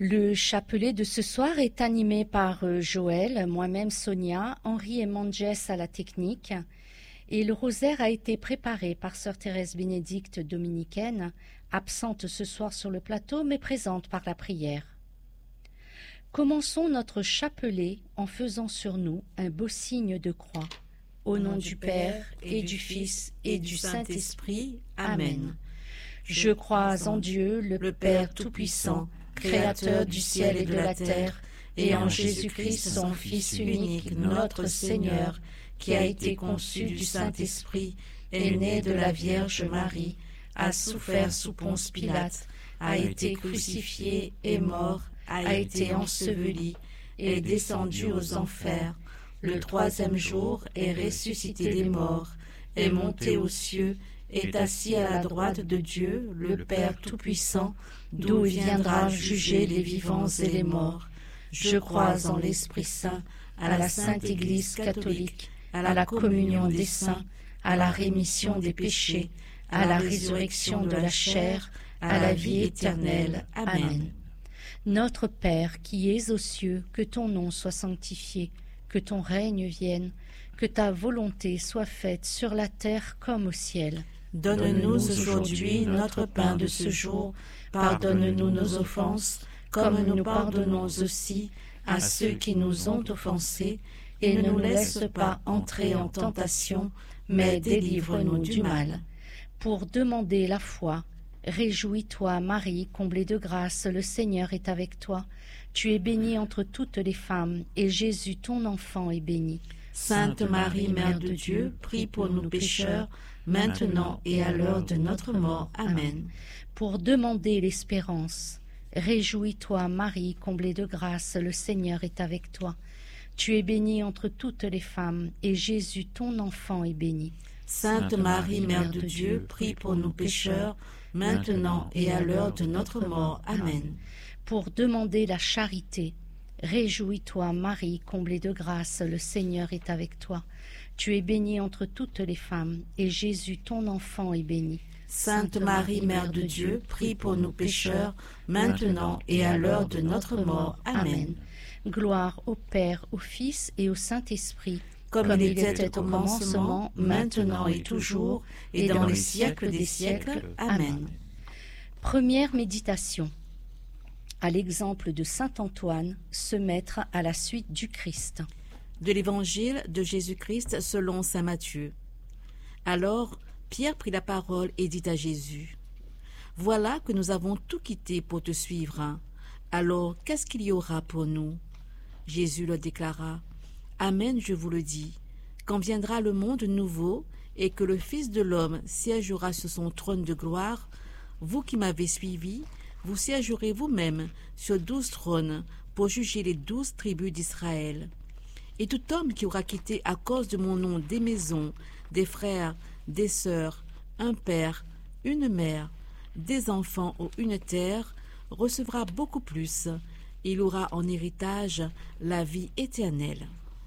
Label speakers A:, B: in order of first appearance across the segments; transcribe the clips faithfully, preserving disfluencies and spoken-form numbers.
A: Le chapelet de ce soir est animé par euh, Joël, moi-même Sonia, Henri et Manges à la technique. Et le rosaire a été préparé par sœur Thérèse Bénédicte dominicaine, absente ce soir sur le plateau mais présente par la prière. Commençons notre chapelet en faisant sur nous un beau signe de croix. Au nom du Père et du Fils et du Saint-Esprit. Amen. Je crois en Dieu, le Père Tout-Puissant, Créateur du ciel et de la terre, et en Jésus-Christ, son Fils unique, notre Seigneur, qui a été conçu du Saint-Esprit, est né de la Vierge Marie, a souffert sous Ponce Pilate, a été crucifié et mort, a été enseveli, est descendu aux enfers. Le troisième jour est ressuscité des morts, est monté aux cieux, est assis à la droite de Dieu, le Père Tout-Puissant, d'où il viendra juger les vivants et les morts. Je crois en l'Esprit Saint, à la Sainte Église catholique, à la communion des saints, à la rémission des péchés, à la résurrection de la chair, à la vie éternelle. Amen. Notre Père qui es aux cieux, que ton nom soit sanctifié, que ton règne vienne, que ta volonté soit faite sur la terre comme au ciel.
B: Donne-nous aujourd'hui notre pain de ce jour. Pardonne-nous nos offenses, comme nous pardonnons aussi à ceux qui nous ont offensés, et ne nous laisse pas entrer en tentation, mais délivre-nous du mal.
A: Pour demander la foi, réjouis-toi, Marie, comblée de grâce, le Seigneur est avec toi. Tu es bénie entre toutes les femmes, et Jésus, ton enfant, est béni.
B: Sainte Marie, Mère de Dieu, prie pour nous pécheurs, maintenant et à l'heure de notre mort. Amen.
A: Pour demander l'espérance, réjouis-toi, Marie, comblée de grâce, le Seigneur est avec toi. Tu es bénie entre toutes les femmes, et Jésus, ton enfant, est béni.
B: Sainte Marie, Mère de Dieu, prie pour nous pécheurs, maintenant et à l'heure de notre mort. Amen.
A: Pour demander la charité, réjouis-toi, Marie, comblée de grâce, le Seigneur est avec toi. Tu es bénie entre toutes les femmes, et Jésus, ton enfant, est béni.
B: Sainte Marie, Mère de Dieu, prie pour nous pécheurs, maintenant et à l'heure de notre mort. Amen.
A: Gloire au Père, au Fils et au Saint-Esprit,
B: comme, comme il était au commencement, maintenant et toujours, et dans les siècles des siècles. Amen.
A: Première méditation. À l'exemple de saint Antoine, se mettre à la suite du Christ.
B: De l'Évangile de Jésus-Christ selon saint Matthieu. Alors, Pierre prit la parole et dit à Jésus, « Voilà que nous avons tout quitté pour te suivre. Alors, qu'est-ce qu'il y aura pour nous ?» Jésus leur déclara, « Amen, je vous le dis, quand viendra le monde nouveau et que le Fils de l'homme siégera sur son trône de gloire, vous qui m'avez suivi, vous siégerez vous-même sur douze trônes pour juger les douze tribus d'Israël. Et tout homme qui aura quitté à cause de mon nom des maisons, des frères, des sœurs, un père, une mère, des enfants ou une terre, recevra beaucoup plus. Il aura en héritage la vie éternelle. »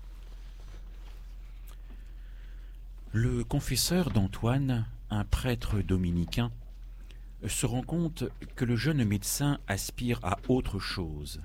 C: Le confesseur d'Antoine, un prêtre dominicain, se rend compte que le jeune médecin aspire à autre chose.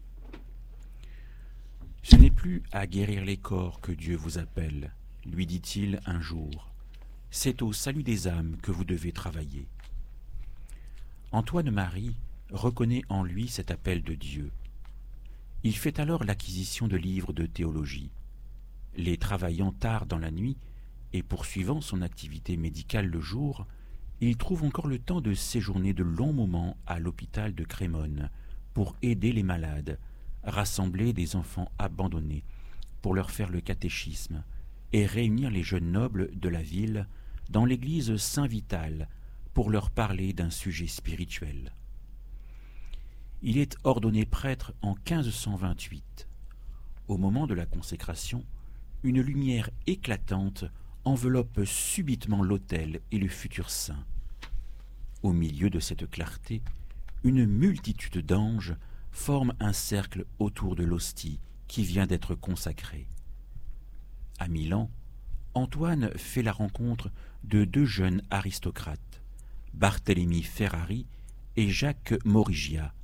C: « Ce n'est plus à guérir les corps que Dieu vous appelle, lui dit-il un jour. C'est au salut des âmes que vous devez travailler. » Antoine-Marie reconnaît en lui cet appel de Dieu. Il fait alors l'acquisition de livres de théologie. Les travaillant tard dans la nuit et poursuivant son activité médicale le jour, il trouve encore le temps de séjourner de longs moments à l'hôpital de Crémone pour aider les malades, rassembler des enfants abandonnés pour leur faire le catéchisme et réunir les jeunes nobles de la ville dans l'église Saint-Vital pour leur parler d'un sujet spirituel. Il est ordonné prêtre en quinze cent vingt-huit. Au moment de la consécration, une lumière éclatante enveloppe subitement l'autel et le futur saint. Au milieu de cette clarté, une multitude d'anges forme un cercle autour de l'hostie qui vient d'être consacrée. À Milan, Antoine fait la rencontre de deux jeunes aristocrates, Barthélemy Ferrari et Jacques Morigia,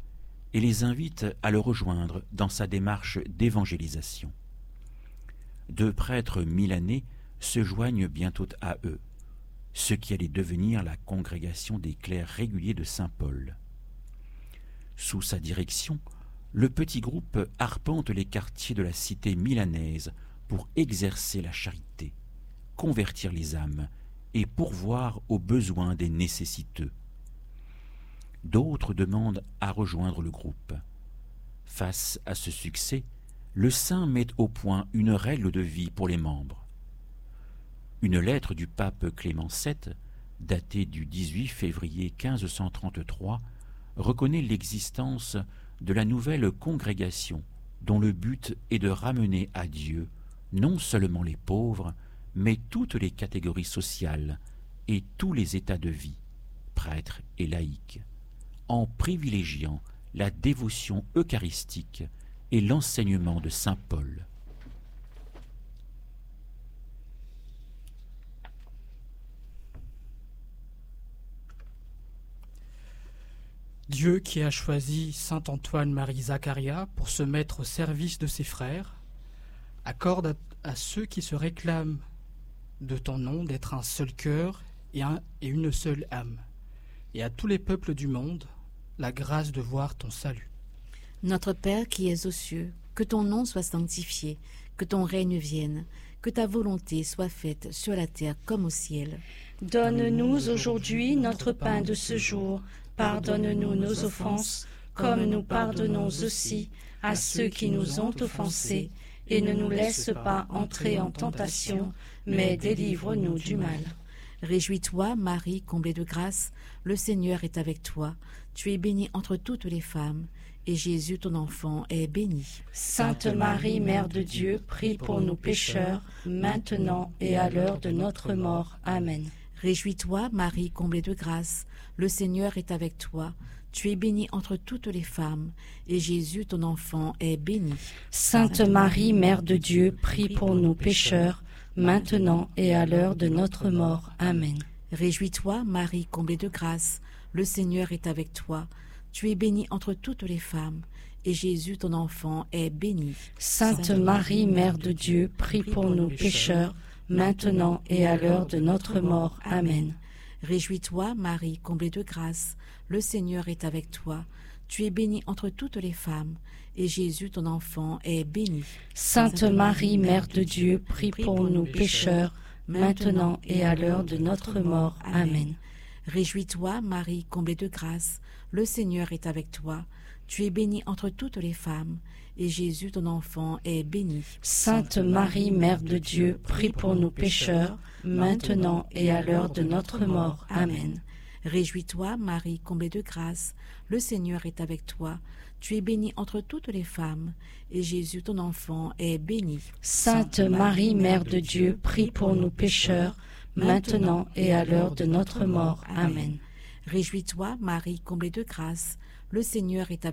C: et les invite à le rejoindre dans sa démarche d'évangélisation. Deux prêtres milanais se joignent bientôt à eux, ce qui allait devenir la congrégation des clercs réguliers de Saint-Paul. Sous sa direction, le petit groupe arpente les quartiers de la cité milanaise pour exercer la charité, convertir les âmes et pourvoir aux besoins des nécessiteux. D'autres demandent à rejoindre le groupe. Face à ce succès, le saint met au point une règle de vie pour les membres. Une lettre du pape Clément sept, datée du dix-huit février quinze cent trente-trois, reconnaît l'existence de la nouvelle congrégation dont le but est de ramener à Dieu non seulement les pauvres, mais toutes les catégories sociales et tous les états de vie, prêtres et laïcs, en privilégiant la dévotion eucharistique et l'enseignement de saint Paul.
D: Dieu qui a choisi saint Antoine-Marie Zacharia pour se mettre au service de ses frères, accorde à, à ceux qui se réclament de ton nom d'être un seul cœur et, un, et une seule âme, et à tous les peuples du monde la grâce de voir ton salut.
B: Notre Père qui es aux cieux, que ton nom soit sanctifié, que ton règne vienne, que ta volonté soit faite sur la terre comme au ciel.
A: Donne-nous aujourd'hui notre pain de ce jour. Pardonne-nous nos offenses, comme nous pardonnons aussi à ceux qui nous ont offensés, et ne nous laisse pas entrer en tentation, mais délivre-nous du mal.
B: Réjouis-toi, Marie, comblée de grâce, le Seigneur est avec toi. Tu es bénie entre toutes les femmes, et Jésus, ton enfant, est béni.
A: Sainte Marie, Mère de Dieu, prie pour nous pécheurs, maintenant et à l'heure de notre mort. Amen.
B: Réjouis-toi, Marie, comblée de grâce, le Seigneur est avec toi. Tu es bénie entre toutes les femmes, et Jésus, ton enfant, est béni.
A: Sainte Marie, Mère de Dieu, prie pour nous pécheurs, maintenant et à l'heure de notre mort. Amen.
B: Réjouis-toi, Marie, comblée de grâce, le Seigneur est avec toi. Tu es bénie entre toutes les femmes, et Jésus, ton enfant, est béni.
A: Sainte Marie, Mère de Dieu, prie pour nous pécheurs, maintenant et à l'heure de notre mort. Amen.
B: Réjouis-toi, Marie, comblée de grâce, le Seigneur est avec toi. Tu es bénie entre toutes les femmes, et Jésus, ton enfant, est béni.
A: Sainte Marie, Mère de Dieu, prie pour nous pécheurs, maintenant et à l'heure de notre mort. Amen.
B: Réjouis-toi, Marie, comblée de grâce, le Seigneur est avec toi. Tu es bénie entre toutes les femmes, et Jésus, ton enfant, est béni.
A: Sainte Marie, Mère de Dieu, prie pour nous pécheurs, maintenant et à l'heure de notre mort. Amen.
B: Réjouis-toi, Marie, comblée de grâce, le Seigneur est avec toi. Tu es bénie entre toutes les femmes, et Jésus, ton enfant, est béni.
A: Sainte Marie, Mère de Dieu, prie pour nous pécheurs, maintenant et à l'heure de notre mort. Amen.
B: Réjouis-toi, Marie, comblée de grâce, le Seigneur est avec toi.